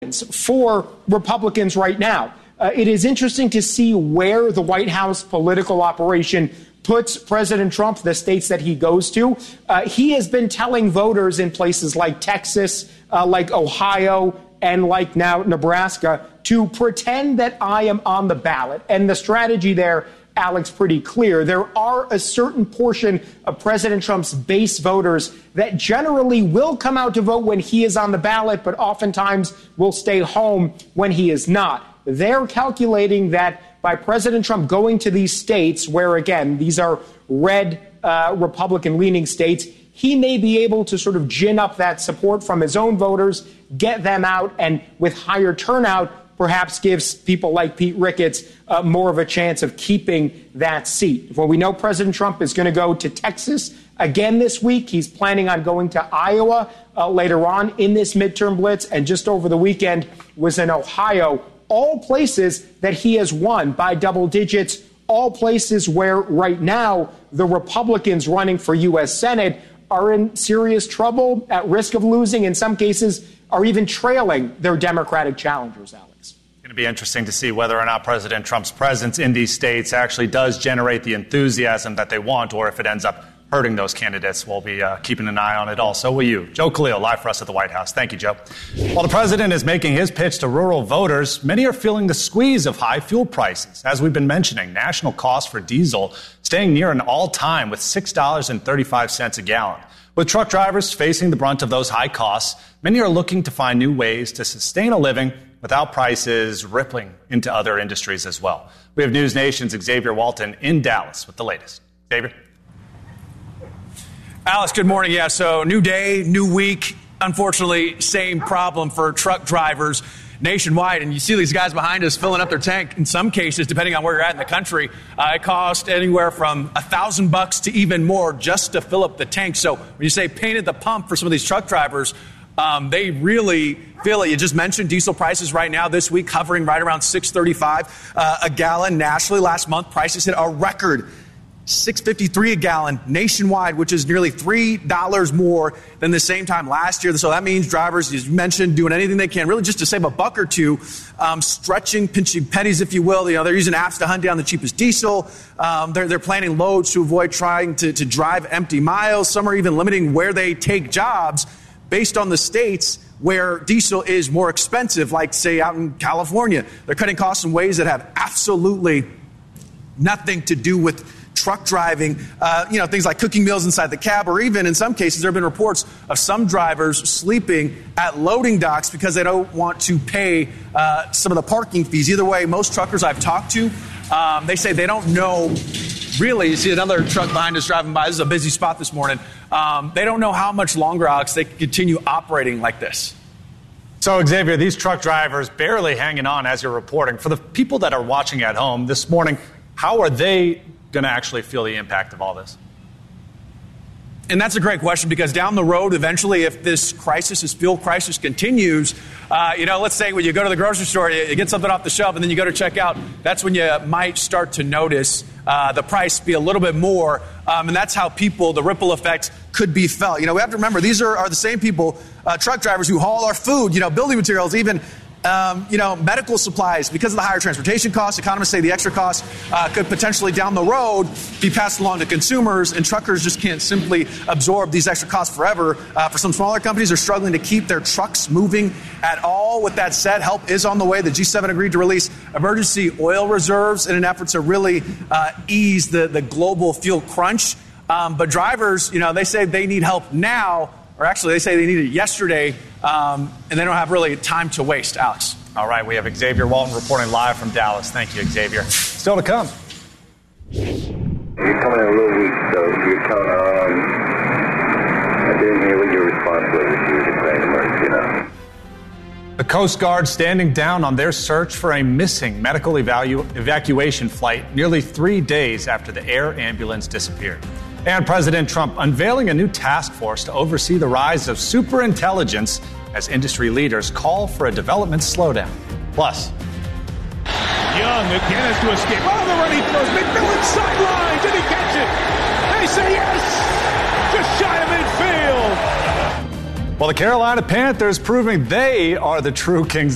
for Republicans right now. It is interesting to see where the White House political operation puts President Trump, the states that he goes to. He has been telling voters in places like Texas, like Ohio, and like now Nebraska, to pretend that I am on the ballot. And the strategy there, Alex, pretty clear. There are a certain portion of President Trump's base voters that generally will come out to vote when he is on the ballot, but oftentimes will stay home when he is not. They're calculating that by President Trump going to these states where, again, these are red Republican-leaning states, he may be able to sort of gin up that support from his own voters, get them out, and with higher turnout, perhaps gives people like Pete Ricketts more of a chance of keeping that seat. Well, we know President Trump is going to go to Texas again this week. He's planning on going to Iowa later on in this midterm blitz, and just over the weekend was in Ohio. All places that he has won by double digits, all places where right now the Republicans running for U.S. Senate are in serious trouble, at risk of losing, in some cases are even trailing their Democratic challengers, Alex. It's going to be interesting to see whether or not President Trump's presence in these states actually does generate the enthusiasm that they want, or if it ends up hurting those candidates. We'll be keeping an eye on it all. So will you. Joe Khalil, live for us at the White House. Thank you, Joe. While the president is making his pitch to rural voters, many are feeling the squeeze of high fuel prices. As we've been mentioning, national cost for diesel staying near an all-time with $6.35 a gallon. With truck drivers facing the brunt of those high costs, many are looking to find new ways to sustain a living without prices rippling into other industries as well. We have News Nation's Xavier Walton in Dallas with the latest. Xavier? Alice, good morning. Yeah, so new day, new week. Unfortunately, same problem for truck drivers nationwide. And you see these guys behind us filling up their tank. In some cases, depending on where you're at in the country, it costs anywhere from $1,000 to even more just to fill up the tank. So when you say pain at the pump for some of these truck drivers, they really feel it. You just mentioned diesel prices right now this week hovering right around $6.35 a gallon nationally. Last month, prices hit a record $6.53 a gallon nationwide, which is nearly $3 more than the same time last year. So that means drivers, as you mentioned, doing anything they can, really just to save a buck or two, stretching, pinching pennies, if you will. You know, they're using apps to hunt down the cheapest diesel. They're planning loads to avoid trying to drive empty miles. Some are even limiting where they take jobs based on the states where diesel is more expensive, like, say, out in California. They're cutting costs in ways that have absolutely nothing to do with truck driving, things like cooking meals inside the cab, or even in some cases there have been reports of some drivers sleeping at loading docks because they don't want to pay some of the parking fees. Either way, most truckers I've talked to, they say they don't know really. You see another truck behind us driving by. This is a busy spot this morning. They don't know how much longer, Alex, they can continue operating like this. So, Xavier, these truck drivers barely hanging on as you're reporting. For the people that are watching at home this morning, how are they going to actually feel the impact of all this? And that's a great question, because down the road, eventually, if this crisis, this fuel crisis continues, let's say when you go to the grocery store, you get something off the shelf and then you go to check out, that's when you might start to notice the price be a little bit more. And that's how the ripple effect could be felt. We have to remember, these are the same people, truck drivers who haul our food, building materials, even medical supplies. Because of the higher transportation costs, economists say the extra costs could potentially down the road be passed along to consumers, and truckers just can't simply absorb these extra costs forever. For some smaller companies, they're struggling to keep their trucks moving at all. With that said, help is on the way. The G7 agreed to release emergency oil reserves in an effort to really ease the global fuel crunch. But drivers, they say they need help now, or actually they say they need it yesterday, and they don't have really time to waste. Alex. All right, we have Xavier Walton reporting live from Dallas. Thank you, Xavier. Still to come. You're coming in a little weak, so you're counting on. I didn't hear what your responsibility to declaring emergency. The Coast Guard standing down on their search for a missing medical evacuation flight nearly 3 days after the air ambulance disappeared. And President Trump unveiling a new task force to oversee the rise of superintelligence as industry leaders call for a development slowdown. Plus, Young again has to escape. Oh, the running throws. McMillan sideline. Did he catch it? They say yes. Just shy of midfield. well, the Carolina Panthers proving they are the true kings